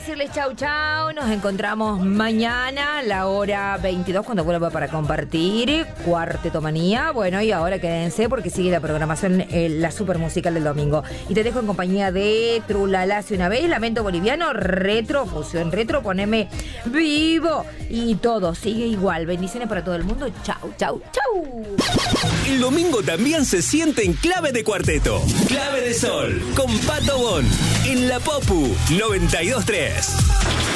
decirles chau chau. Nos encontramos mañana a la hora 22 cuando vuelva para compartir Cuarteto Manía. Bueno, y ahora quédense porque sigue la programación, la super musical del domingo. Y te dejo en compañía de Trulala hace una vez, Lamento Boliviano, Retro, Fusión Retro, Poneme Vivo. Y todo sigue igual. Bendiciones para todo el mundo. Chau, chau, chau. El domingo también se siente en Clave de Cuarteto. Clave de Sol, con Pato Bon, en la Popu 92.3.